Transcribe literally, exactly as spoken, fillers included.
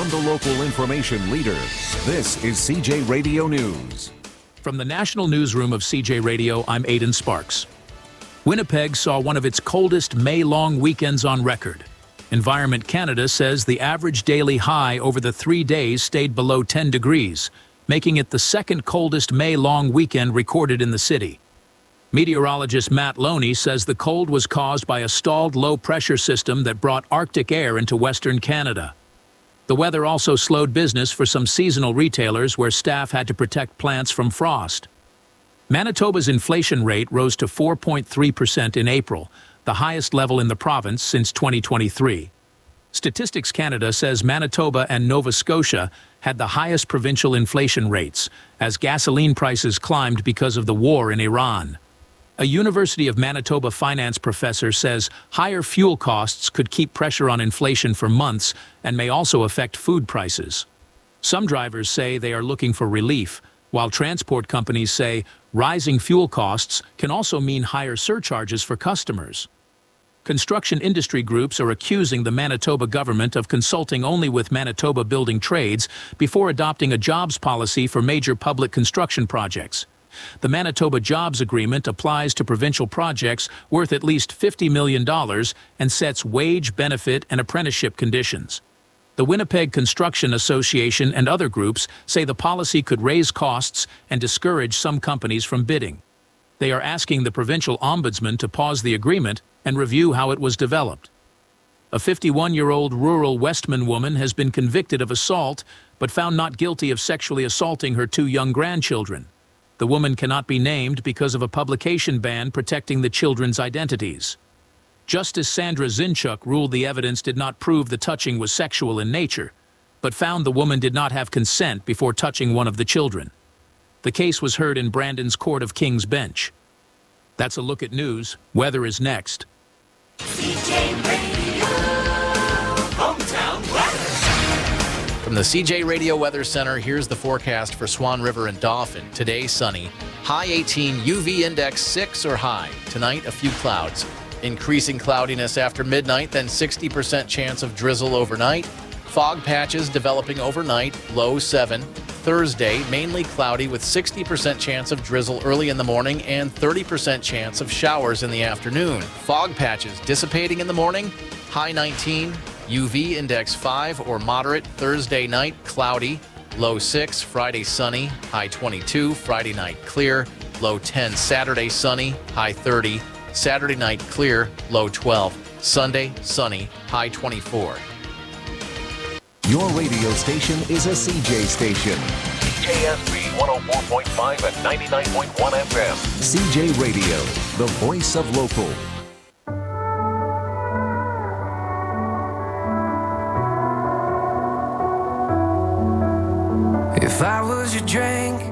and the local information leader. This is C J Radio News. From the National Newsroom of C J Radio, I'm Aidan Sparks. Winnipeg saw one of its coldest May-long weekends on record. Environment Canada says the average daily high over the three days stayed below ten degrees, making it the second coldest May-long weekend recorded in the city. Meteorologist Matt Loney says the cold was caused by a stalled low-pressure system that brought Arctic air into Western Canada. The weather also slowed business for some seasonal retailers where staff had to protect plants from frost. Manitoba's inflation rate rose to four point three percent in April, the highest level in the province since twenty twenty-three. Statistics Canada says Manitoba and Nova Scotia had the highest provincial inflation rates as gasoline prices climbed because of the war in Iran. A University of Manitoba finance professor says higher fuel costs could keep pressure on inflation for months and may also affect food prices. Some drivers say they are looking for relief, while transport companies say rising fuel costs can also mean higher surcharges for customers. Construction industry groups are accusing the Manitoba government of consulting only with Manitoba Building Trades before adopting a jobs policy for major public construction projects. The Manitoba Jobs Agreement applies to provincial projects worth at least fifty million dollars and sets wage, benefit, and apprenticeship conditions. The Winnipeg Construction Association and other groups say the policy could raise costs and discourage some companies from bidding. They are asking the provincial ombudsman to pause the agreement and review how it was developed. A fifty-one-year-old rural Westman woman has been convicted of assault but found not guilty of sexually assaulting her two young grandchildren. The woman cannot be named because of a publication ban protecting the children's identities. Justice Sandra Zinchuk ruled the evidence did not prove the touching was sexual in nature, but found the woman did not have consent before touching one of the children. The case was heard in Brandon's Court of King's Bench. That's a look at news. Weather is next. C J Radio, hometown weather. From the C J Radio Weather Center, here's the forecast for Swan River and Dauphin. Today, sunny. High eighteen, U V index six or high. Tonight, a few clouds. Increasing cloudiness after midnight, then sixty percent chance of drizzle overnight. Fog patches developing overnight, low seven. Thursday, mainly cloudy with sixty percent chance of drizzle early in the morning and thirty percent chance of showers in the afternoon. Fog patches dissipating in the morning, high nineteen. U V index five or moderate. Thursday night, cloudy, low six. Friday, sunny, high twenty-two. Friday night, clear, low ten. Saturday, sunny, high thirty. Saturday night, clear, low twelve. Sunday, sunny, high twenty-four. Your radio station is a C J station. K S B one oh four point five and ninety-nine point one F M. C J Radio, the voice of local. If I was your drink,